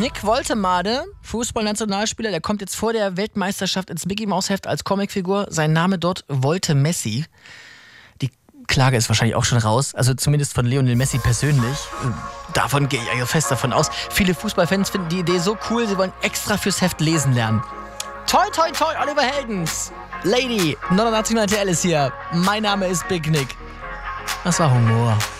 Nick Woltemade, Fußballnationalspieler, der kommt jetzt vor der Weltmeisterschaft ins Mickey-Maus-Heft als Comicfigur. Sein Name dort Wolte Messi. Die Klage ist wahrscheinlich auch schon raus, also zumindest von Lionel Messi persönlich. Davon gehe ich fest davon aus. Viele Fußballfans finden die Idee so cool, sie wollen extra fürs Heft lesen lernen. Toi, toi, toi, Oliver Heldens. Lady, Non-Nationalität ist hier. Mein Name ist Big Nick. Das war Humor.